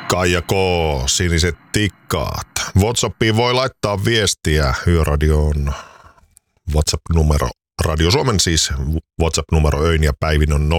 Kaija K, siniset tikkaat. WhatsAppiin voi laittaa viestiä Yöradion WhatsApp-numero. Radio Suomen siis WhatsApp-numero öin ja päivin on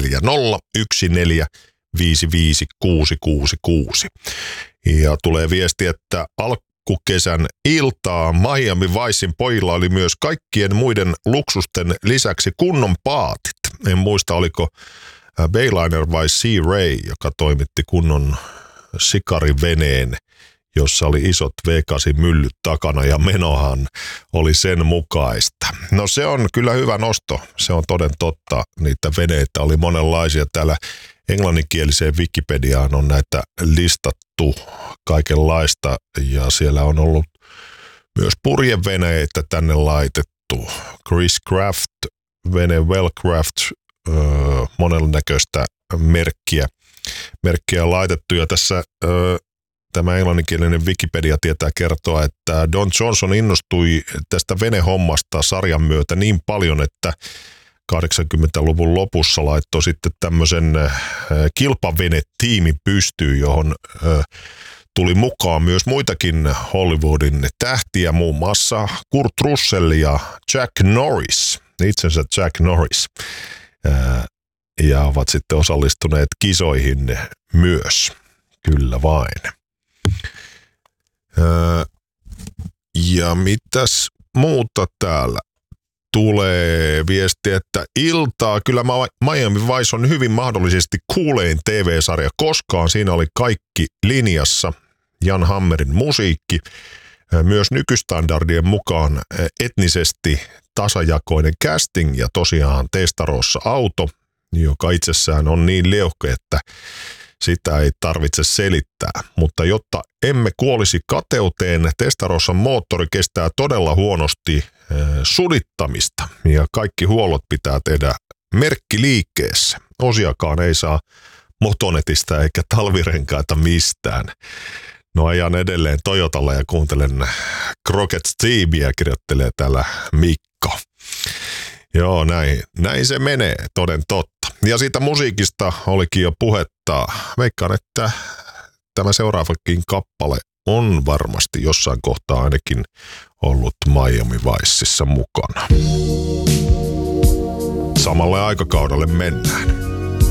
0401455666. Ja tulee viesti, että alkukesän iltaa Miami Vicein pojilla oli myös kaikkien muiden luksusten lisäksi kunnon paatit. En muista, oliko Bayliner vai Sea Ray, joka toimitti kunnon sikariveneen, jossa oli isot V8-myllyt takana ja menohan oli sen mukaista. No se on kyllä hyvä nosto, se on toden totta. Niitä veneitä oli monenlaisia. Täällä englanninkieliseen Wikipediaan on näitä listattu kaikenlaista ja siellä on ollut myös purjeveneitä tänne laitettu. Chris Craft, vene Wellcraft, monennäköistä merkkiä laitettu ja tässä tämä englanninkielinen Wikipedia tietää kertoa, että Don Johnson innostui tästä venehommasta sarjan myötä niin paljon, että 80-luvun lopussa laittoi sitten tämmöisen kilpavenetiimin pystyyn, johon tuli mukaan myös muitakin Hollywoodin tähtiä, muun muassa Kurt Russell ja Jack Norris, itsensä Jack Norris, ja ovat sitten osallistuneet kisoihin myös, kyllä vain. Ja mitäs muuta täällä tulee viesti, että iltaa kyllä Miami Vice on hyvin mahdollisesti kuulein TV-sarja koskaan. Siinä oli kaikki linjassa, Jan Hammerin musiikki, myös nykystandardien mukaan etnisesti tasajakoinen casting ja tosiaan Testarossa auto, joka itsessään on niin liuhke, että sitä ei tarvitse selittää, mutta jotta emme kuolisi kateuteen, Testarossa moottori kestää todella huonosti sudittamista ja kaikki huollot pitää tehdä merkkiliikkeessä. Osiakaan ei saa Motonetista eikä talvirenkaita mistään. No ajan edelleen Toyotalla ja kuuntelen Crockett Steamia, kirjoittelee täällä Mikko. Joo, näin se menee, toden totta. Ja siitä musiikista olikin jo puhetta. Veikkaan, että tämä seuraavakin kappale on varmasti jossain kohtaa ainakin ollut Miami Viceissa mukana. Samalle aikakaudelle mennään.